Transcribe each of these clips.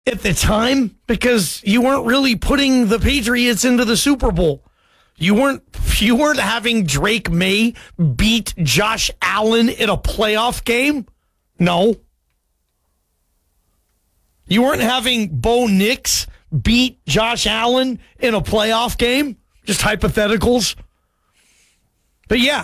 at the time because you weren't really putting the Patriots into the Super Bowl. You weren't having Drake May beat Josh Allen in a playoff game. No. You weren't having Bo Nix beat Josh Allen in a playoff game. Just hypotheticals. But yeah.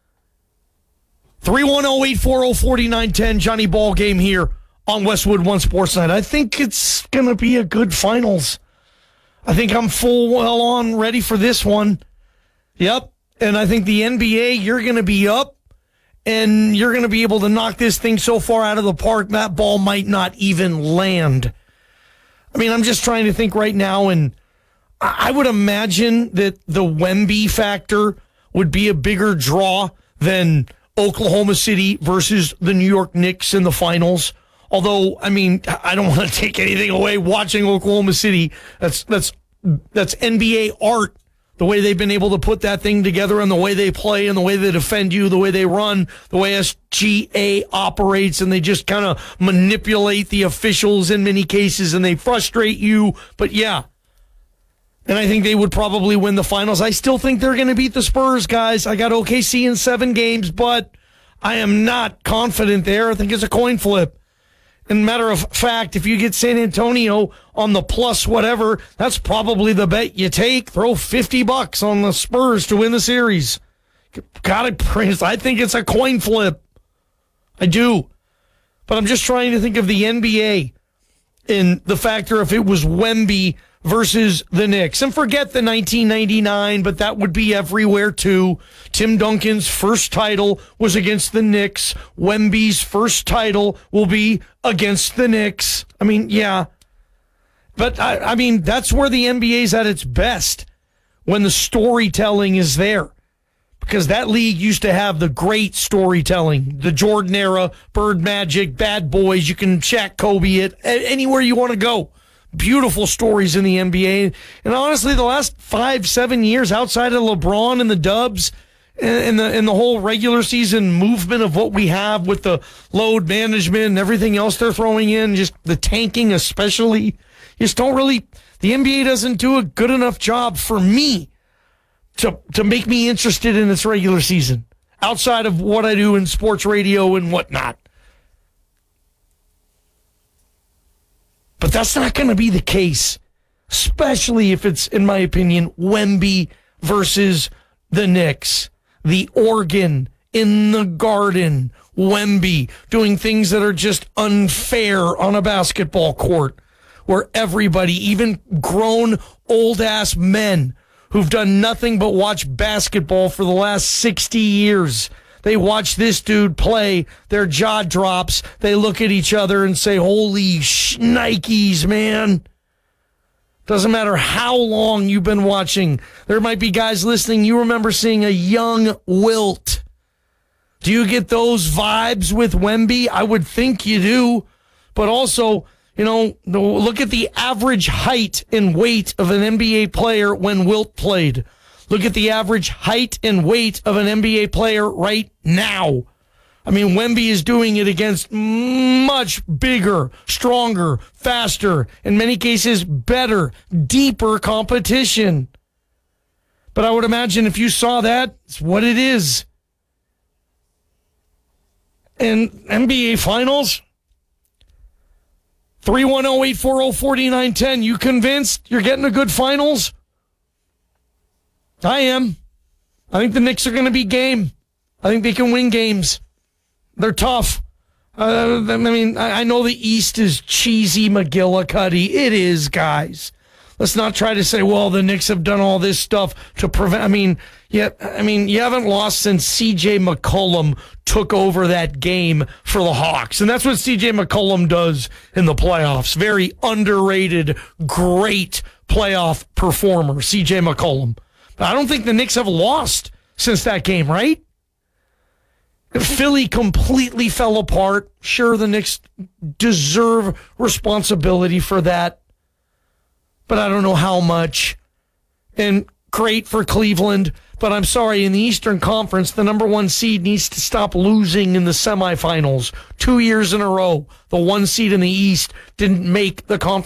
310-840-4910, Johnny Ball Game here on Westwood One Sports Night. I think it's going to be a good finals. I think I'm full well on ready for this one. Yep. And I think the NBA, you're going to be up and you're going to be able to knock this thing so far out of the park that ball might not even land. I mean, I'm just trying to think right now, and I would imagine that the Wemby factor would be a bigger draw than Oklahoma City versus the New York Knicks in the finals. Although, I mean, I don't want to take anything away watching Oklahoma City. That's NBA art, the way they've been able to put that thing together and the way they play and the way they defend you, the way they run, the way SGA operates, and they just kind of manipulate the officials in many cases and they frustrate you. But yeah. And I think they would probably win the finals. I still think they're going to beat the Spurs, guys. I got OKC in 7 games, but I am not confident there. I think it's a coin flip. And matter of fact, if you get San Antonio on the plus whatever, that's probably the bet you take. Throw $50 on the Spurs to win the series. Gotta praise. I think it's a coin flip. I do. But I'm just trying to think of the NBA in the factor if it was Wemby versus the Knicks. And forget the 1999, but that would be everywhere too. Tim Duncan's first title was against the Knicks. Wemby's first title will be against the Knicks. I mean, yeah. But, I mean, that's where the NBA's at its best, when the storytelling is there. Because that league used to have the great storytelling. The Jordan era, Bird Magic, Bad Boys. You can Shaq Kobe it anywhere you want to go. Beautiful stories in the NBA. And honestly, the last 5-7 years outside of LeBron and the Dubs and the whole regular season movement of what we have with the load management and everything else they're throwing in, just the tanking especially, just don't really, the NBA doesn't do a good enough job for me to make me interested in its regular season outside of what I do in sports radio and whatnot. But that's not going to be the case, especially if it's, in my opinion, Wemby versus the Knicks. The organ in the garden, Wemby, doing things that are just unfair on a basketball court, where everybody, even grown old-ass men who've done nothing but watch basketball for the last 60 years, they watch this dude play, their jaw drops, they look at each other and say, holy shnikes, man. Doesn't matter how long you've been watching. There might be guys listening, you remember seeing a young Wilt. Do you get those vibes with Wemby? I would think you do. But also, you know, look at the average height and weight of an NBA player when Wilt played. Look at the average height and weight of an NBA player right now. I mean, Wemby is doing it against much bigger, stronger, faster, in many cases better, deeper competition. But I would imagine if you saw that, it's what it is. And NBA Finals, 310-840-4910. You convinced you're getting a good finals? I am. I think the Knicks are going to be game. I think they can win games. They're tough. I mean, I know the East is cheesy McGillicuddy. It is, guys. Let's not try to say, well, the Knicks have done all this stuff to prevent. I mean, you haven't lost since C.J. McCollum took over that game for the Hawks. And that's what C.J. McCollum does in the playoffs. Very underrated, great playoff performer, C.J. McCollum. I don't think the Knicks have lost since that game, right? Philly completely fell apart. Sure, the Knicks deserve responsibility for that, but I don't know how much. And great for Cleveland, but I'm sorry, in the Eastern Conference, the number 1 seed needs to stop losing in the semifinals. 2 years in a row, the 1 seed in the East didn't make the conference